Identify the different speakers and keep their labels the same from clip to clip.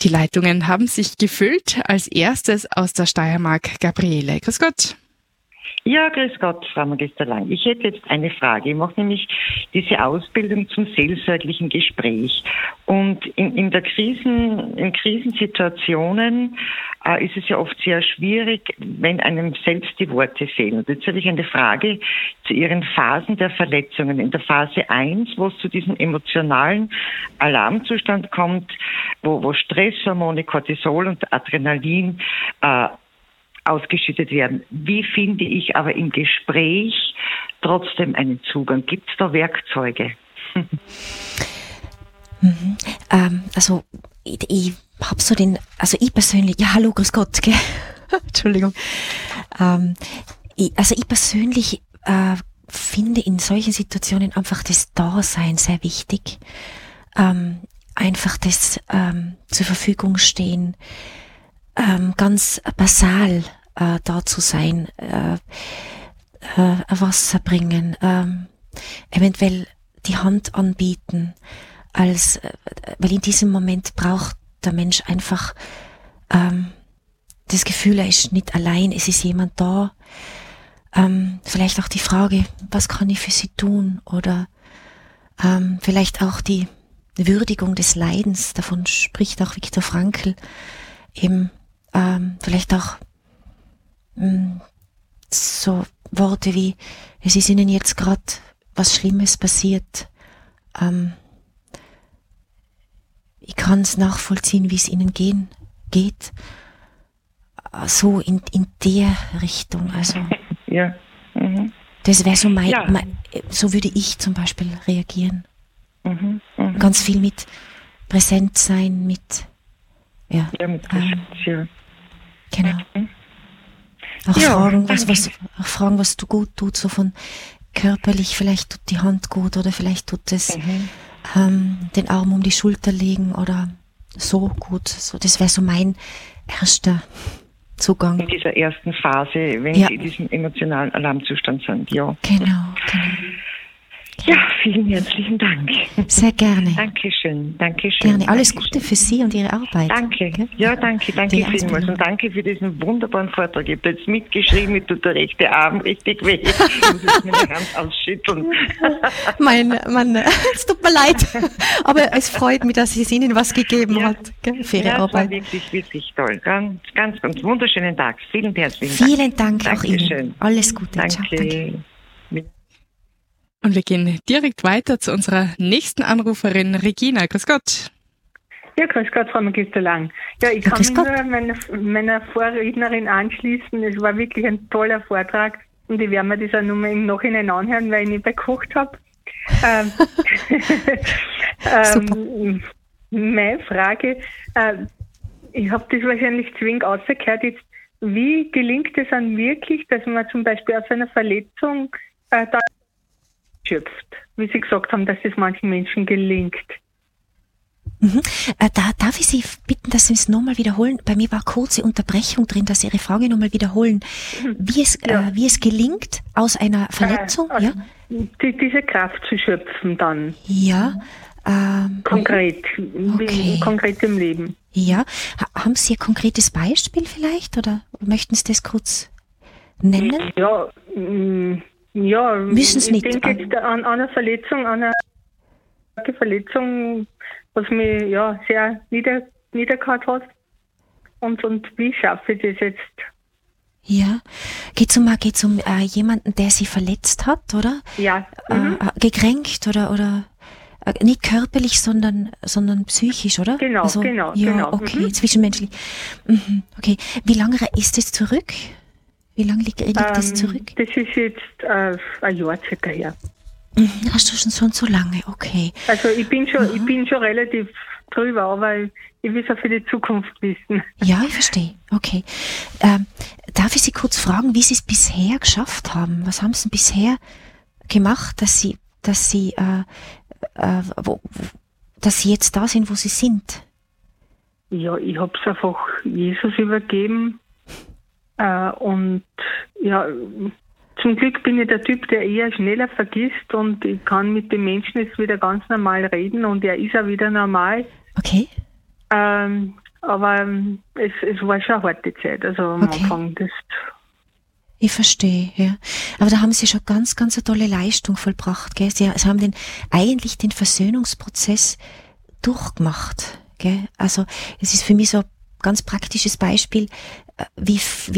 Speaker 1: Die Leitungen haben sich gefüllt. Als erstes aus der Steiermark Gabriele. Grüß Gott.
Speaker 2: Ja, grüß Gott, Frau Magister Lang. Ich hätte jetzt eine Frage. Ich mache nämlich diese Ausbildung zum seelsorglichen Gespräch. Und in Krisensituationen ist es ja oft sehr schwierig, wenn einem selbst die Worte fehlen. Und jetzt habe ich eine Frage zu Ihren Phasen der Verletzungen. In der Phase 1, wo es zu diesem emotionalen Alarmzustand kommt, wo Stresshormone, Cortisol und Adrenalin ausgeschüttet werden. Wie finde ich aber im Gespräch trotzdem einen Zugang? Gibt es da Werkzeuge?
Speaker 3: Also ich habe so ich persönlich, ja hallo, grüß Gott, gell? Entschuldigung. Ich persönlich finde in solchen Situationen einfach das Dasein sehr wichtig. Einfach das zur Verfügung stehen, ganz basal da zu sein, Wasser bringen, eventuell die Hand anbieten, weil in diesem Moment braucht der Mensch einfach das Gefühl, er ist nicht allein, es ist jemand da. Vielleicht auch die Frage, was kann ich für sie tun? Oder vielleicht auch die Würdigung des Leidens, davon spricht auch Viktor Frankl, eben vielleicht auch so Worte wie, es ist Ihnen jetzt gerade was Schlimmes passiert. Ich kann es nachvollziehen, wie es Ihnen geht. So in der Richtung. Also
Speaker 2: ja. Mhm.
Speaker 3: Das wäre so so würde ich zum Beispiel reagieren.
Speaker 2: Mhm. Mhm.
Speaker 3: Ganz viel mit präsent sein, mit
Speaker 2: mit Präsenz, ja.
Speaker 3: Genau.
Speaker 2: Mhm.
Speaker 3: Auch fragen, was du gut tut, so von körperlich, vielleicht tut die Hand gut oder vielleicht tut es den Arm um die Schulter legen oder so gut. So, das wäre so mein erster Zugang.
Speaker 2: In dieser ersten Phase, wenn Sie in diesem emotionalen Alarmzustand sind, ja.
Speaker 3: Genau.
Speaker 2: Ja, vielen herzlichen Dank.
Speaker 3: Sehr gerne.
Speaker 2: Dankeschön.
Speaker 3: Gerne. Alles Gute für Sie und Ihre Arbeit.
Speaker 2: Danke. Ja, danke vielmals. Und danke für diesen wunderbaren Vortrag. Ich habe jetzt mitgeschrieben, mir tut der rechte Arm richtig weh. Ich muss jetzt meine Hand ausschütteln.
Speaker 3: Es tut mir leid. Aber es freut mich, dass es Ihnen was gegeben hat für Ihre Arbeit.
Speaker 2: Das war wirklich toll. Ganz wunderschönen Tag. Vielen herzlichen Dank.
Speaker 3: Vielen Dank auch Ihnen. Alles Gute.
Speaker 2: Danke.
Speaker 3: Ciao, danke.
Speaker 1: Und wir gehen direkt weiter zu unserer nächsten Anruferin, Regina. Grüß Gott.
Speaker 4: Ja, grüß Gott, Frau Magister Lang. Ja, ich kann mich nur meiner Vorrednerin anschließen. Es war wirklich ein toller Vortrag und ich werde mir das auch nochmal im Nachhinein anhören, weil ich nicht gekocht habe. Meine Frage, ich habe das wahrscheinlich zwingend rausgehört jetzt, wie gelingt es dann wirklich, dass man zum Beispiel aus einer Verletzung da schöpft, wie Sie gesagt haben, dass es manchen Menschen gelingt.
Speaker 3: Darf ich Sie bitten, dass Sie es nochmal wiederholen? Bei mir war eine kurze Unterbrechung drin, dass Sie Ihre Frage nochmal wiederholen. Wie es gelingt aus einer Verletzung?
Speaker 4: Diese Kraft zu schöpfen dann.
Speaker 3: Ja.
Speaker 4: Konkret,
Speaker 3: okay.
Speaker 4: Konkret im Leben.
Speaker 3: Ja. Haben Sie ein konkretes Beispiel vielleicht? Oder möchten Sie das kurz nennen?
Speaker 4: Ja,
Speaker 3: müssen Sie nicht.
Speaker 4: Ich denke jetzt an eine Verletzung, was mich sehr niedergehauen hat. Und wie schaffe ich das jetzt?
Speaker 3: Ja. Geht's um jemanden, der Sie verletzt hat, oder?
Speaker 4: Ja.
Speaker 3: Gekränkt oder nicht körperlich, sondern psychisch, oder?
Speaker 4: Genau, genau.
Speaker 3: Okay, zwischenmenschlich. Okay. Wie lange ist es zurück? Wie lange liegt das zurück?
Speaker 4: Das ist jetzt ein Jahr circa her.
Speaker 3: Hast du schon so lange? Okay.
Speaker 4: Also ich bin schon relativ drüber, aber ich will es auch für die Zukunft wissen.
Speaker 3: Ja, ich verstehe. Okay. Darf ich Sie kurz fragen, wie Sie es bisher geschafft haben? Was haben Sie bisher gemacht, dass Sie jetzt da sind, wo Sie sind?
Speaker 4: Ja, ich habe es einfach Jesus übergeben. Und ja, zum Glück bin ich der Typ, der eher schneller vergisst und ich kann mit den Menschen jetzt wieder ganz normal reden und er ist auch wieder normal.
Speaker 3: Okay.
Speaker 4: aber es war schon eine harte Zeit, also am Anfang.
Speaker 3: Ich verstehe, ja. Aber da haben Sie schon ganz, ganz eine tolle Leistung vollbracht, gell? Sie haben eigentlich den Versöhnungsprozess durchgemacht, gell? Also, es ist für mich so ein ganz praktisches Beispiel, wie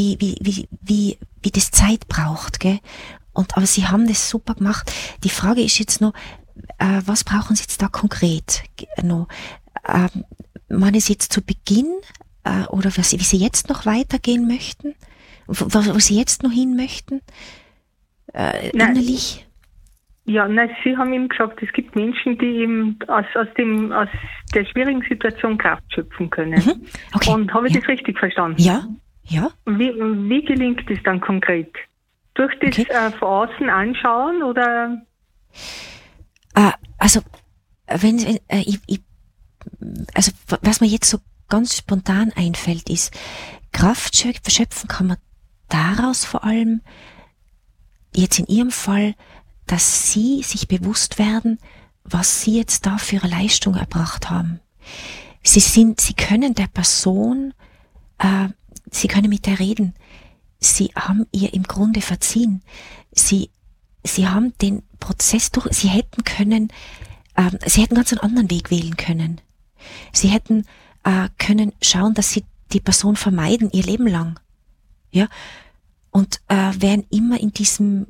Speaker 3: das Zeit braucht, gell? Aber Sie haben das super gemacht. Die Frage ist jetzt noch, was brauchen Sie jetzt da konkret noch? Man ist jetzt zu Beginn, oder wie Sie jetzt noch weitergehen möchten? Wo Sie jetzt noch hin möchten? Innerlich?
Speaker 4: Ja, Sie haben eben gesagt, es gibt Menschen, die eben aus der schwierigen Situation Kraft schöpfen können.
Speaker 3: Okay.
Speaker 4: Und habe ich das richtig verstanden?
Speaker 3: Ja.
Speaker 4: Wie gelingt das dann konkret? Durch das von außen anschauen oder?
Speaker 3: Also was mir jetzt so ganz spontan einfällt, ist, Kraft schöpfen kann man daraus vor allem, jetzt in Ihrem Fall, dass Sie sich bewusst werden, was Sie jetzt da für eine Leistung erbracht haben. Sie können der Person, Sie können mit der reden. Sie haben ihr im Grunde verziehen. Sie haben den Prozess Sie hätten ganz einen anderen Weg wählen können. Sie hätten können schauen, dass Sie die Person vermeiden, ihr Leben lang. Ja. Und wären immer in diesem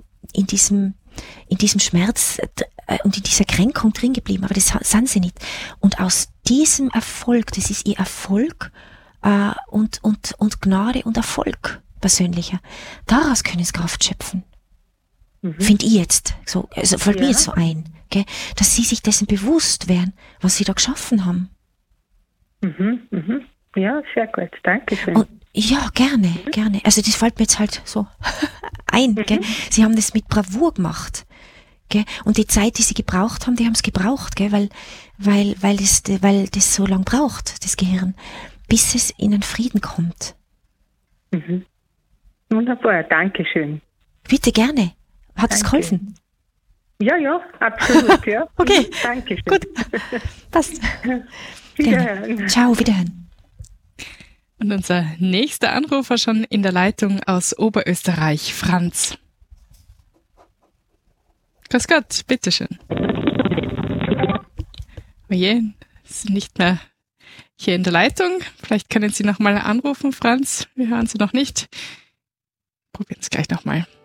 Speaker 3: Schmerz und in dieser Kränkung drin geblieben. Aber das sind Sie nicht. Und aus diesem Erfolg, das ist Ihr Erfolg, und Gnade und Erfolg persönlicher. Daraus können Sie Kraft schöpfen. Finde ich jetzt. So, also fällt mir jetzt so ein, gell? Dass Sie sich dessen bewusst wären, was Sie da geschaffen haben.
Speaker 4: Ja, sehr gut. Dankeschön.
Speaker 3: Und, ja, gerne. Also das fällt mir jetzt halt so ein, gell? Sie haben das mit Bravour gemacht. Gell? Und die Zeit, die Sie gebraucht haben, die haben es gebraucht, gell? Weil das so lang braucht, das Gehirn, bis es in den Frieden kommt.
Speaker 4: Wunderbar, Dankeschön.
Speaker 3: Bitte, gerne. Hat es geholfen?
Speaker 4: Ja, absolut, ja.
Speaker 3: Okay,
Speaker 4: Dankeschön.
Speaker 3: Gut, passt.
Speaker 4: Wiederhören.
Speaker 3: Ciao, wiederhören.
Speaker 1: Und unser nächster Anrufer schon in der Leitung aus Oberösterreich, Franz. Grüß Gott, bitteschön. Oje, ist nicht mehr hier in der Leitung. Vielleicht können Sie noch mal anrufen, Franz. Wir hören Sie noch nicht. Probieren es gleich noch mal.